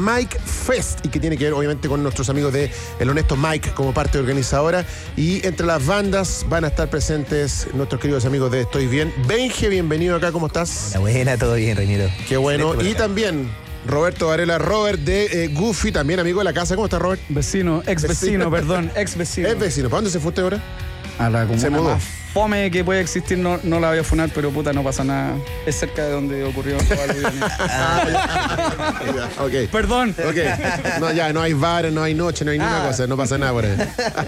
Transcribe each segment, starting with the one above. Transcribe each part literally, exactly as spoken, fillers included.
Mike Fest y que tiene que ver obviamente con nuestros amigos de El Honesto Mike como parte organizadora. Y entre las bandas van a estar presentes nuestros queridos amigos de Estoy Bien. Benje, bienvenido acá, ¿cómo estás? La buena, todo bien, Reñero. Qué bueno. Y también Roberto Varela, Robert de eh, Goofy, también amigo de la casa. ¿Cómo estás, Robert? Vecino, ex vecino, perdón, ex vecino. Es vecino. ¿Para dónde se fue usted ahora? A la comuna Se mudó. más fome que puede existir, no, no la voy a funar, pero puta, no pasa nada. Es cerca de donde ocurrió todo el Ok. Perdón. Ok. No, ya, no hay bares, no hay noche, no hay ninguna Ah. cosa, no pasa nada por ahí.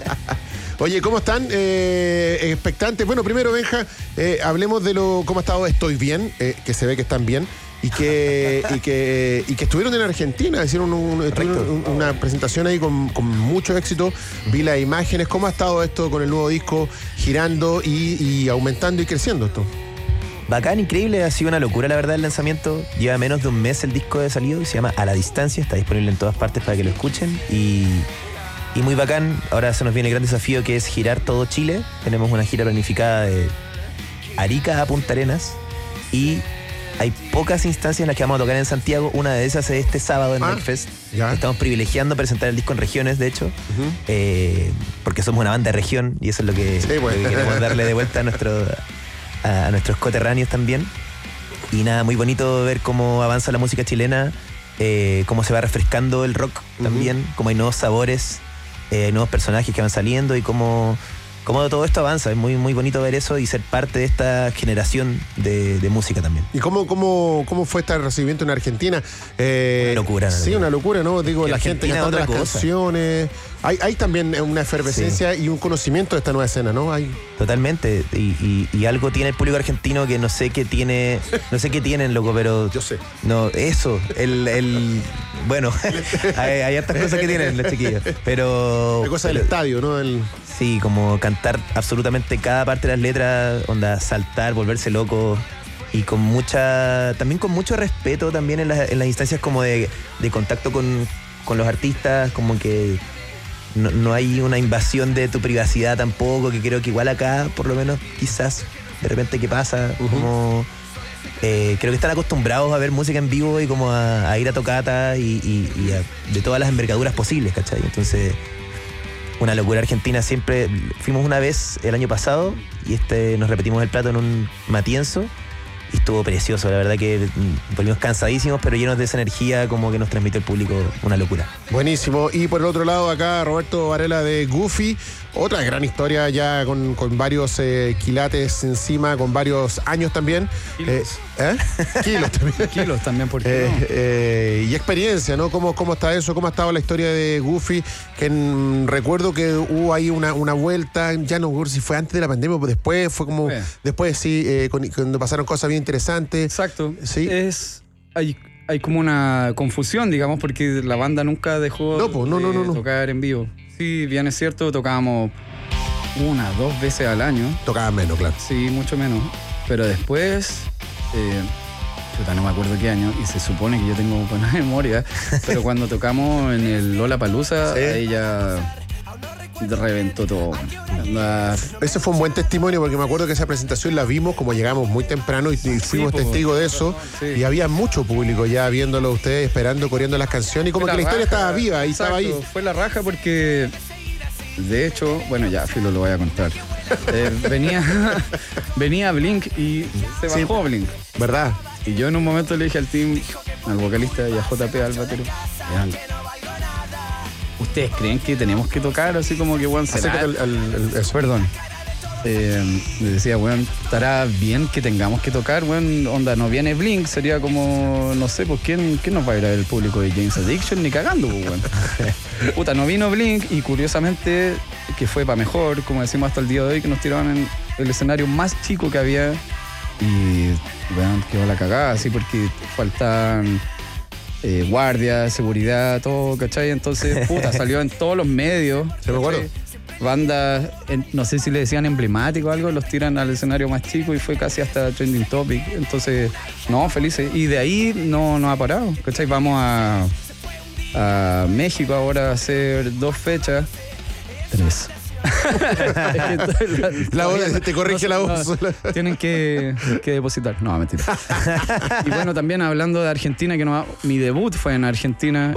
Oye, ¿cómo están? Eh, expectantes. Bueno, primero, Benja, eh, hablemos de lo cómo ha estado Estoy Bien, eh, que se ve que están bien. Y que, y, que, y que estuvieron en Argentina, hicieron un, un, una presentación ahí con, con mucho éxito. Vi las imágenes. ¿Cómo ha estado esto con el nuevo disco girando y, y aumentando y creciendo esto? Bacán, increíble, ha sido una locura la verdad el lanzamiento. Lleva menos de un mes el disco de salido y se llama A la Distancia, está disponible en todas partes para que lo escuchen. Y, y muy bacán, ahora se nos viene el gran desafío que es girar todo Chile. Tenemos una gira planificada de Arica a Punta Arenas y hay pocas instancias en las que vamos a tocar en Santiago. Una de esas es este sábado en Ah, Mike Fest. ya. Estamos privilegiando presentar el disco en regiones, de hecho, Uh-huh. eh, porque somos una banda de región y eso es lo que, Sí, bueno. lo que queremos darle de vuelta a, nuestro, a, a nuestros coterráneos también. Y nada, muy bonito ver cómo avanza la música chilena, eh, cómo se va refrescando el rock también, uh-huh. cómo hay nuevos sabores, eh, hay nuevos personajes que van saliendo y cómo... Cómo todo esto avanza, es muy, muy bonito ver eso y ser parte de esta generación de, de música también. ¿Y cómo, cómo, cómo fue este recibimiento en Argentina? Eh, Una locura. Sí, una locura, ¿no? Digo, Que la Argentina gente cantando otra las cosa. canciones. Hay, hay también una efervescencia sí. y un conocimiento de esta nueva escena, ¿no? Hay... Totalmente. Y, y, y algo tiene el público argentino que no sé qué tiene, no sé qué tienen, loco, pero... Yo sé. No, eso, el... el bueno, hay, hay hartas cosas que tienen los chiquillos, pero... La cosa pero, del estadio, ¿no? El... Sí, como cantar absolutamente cada parte de las letras, onda, saltar, volverse loco y con mucha, también con mucho respeto también en, la, en las instancias como de, de contacto con, con los artistas, como que no, no hay una invasión de tu privacidad tampoco, que creo que igual acá, por lo menos, quizás de repente que pasa, uh-huh. como... Eh, creo que están acostumbrados a ver música en vivo y como a, a ir a tocatas y, y, y a, de todas las envergaduras posibles, ¿cachai? Entonces... Una locura argentina, siempre fuimos una vez el año pasado y este nos repetimos el plato en un Matienzo y estuvo precioso, la verdad que volvimos cansadísimos pero llenos de esa energía como que nos transmitió el público, una locura. Buenísimo. Y por el otro lado acá Roberto Varela de Goofy, otra gran historia ya con, con varios eh, quilates encima, con varios años también. Kilos. Eh, ¿eh? Kilos también. Kilos también, ¿por qué Eh, no? eh, y experiencia, ¿no? ¿Cómo, ¿Cómo está eso? ¿Cómo ha estado la historia de Goofy? Que en, recuerdo que hubo ahí una, una vuelta, ya no recuerdo si fue antes de la pandemia o después, fue como, Sí. después sí, eh, con- cuando pasaron cosas bien interesantes. Exacto. Sí. Es, hay, hay como una confusión, digamos, porque la banda nunca dejó No, po, no, de no, no, no. tocar en vivo. Sí, bien es cierto, tocábamos una, dos veces al año. Tocaba menos, claro. Sí, mucho menos. Pero después, eh, chuta, no me acuerdo qué año, y se supone que yo tengo buena memoria, pero cuando tocamos en el Lollapalooza, Sí. ahí ya reventó todo. Anda- Ese fue un buen testimonio porque me acuerdo que esa presentación la vimos como llegamos muy temprano y, y fuimos po. testigos de eso. Sí. Y había mucho público ya viéndolo ustedes, esperando, coreando las canciones y como Fue que la historia raja. estaba viva y estaba ahí. Exacto, fue la raja porque, de hecho, bueno, ya, Filo, lo voy a contar. Eh, venía, venía Blink y se Sí. bajó Blink. ¿Verdad? Y yo en un momento le dije al team, al vocalista y a J P, al batero, "Vean, ¿ustedes creen que tenemos que tocar? Así como que, bueno, será... Acércate al- al- al- eso. Perdón. Eh, le decía, bueno, estará bien que tengamos que tocar, bueno, onda, no viene Blink, sería como, no sé, pues ¿quién, quién nos va a ir a ver el público de James Addiction? Ni cagando, pues, bueno. Puta, no vino Blink y curiosamente, que fue para mejor, como decimos hasta el día de hoy, que nos tiraban en el escenario más chico que había y, bueno, quedó la cagada, así porque faltan... Eh, guardia, seguridad, todo, ¿cachai? Entonces, puta, salió en todos los medios. Se me acuerdo. ¿cachai? Bandas, en- no sé si le decían emblemático o algo, los tiran al escenario más chico y fue casi hasta trending topic. Entonces, no, felices. Y de ahí no, no ha parado, ¿cachai? Vamos a, a México ahora a hacer dos fechas. Tres. La voz, te corrige la voz. No, tienen que, que depositar. No, mentira. Y bueno, también hablando de Argentina, que no, mi debut fue en Argentina.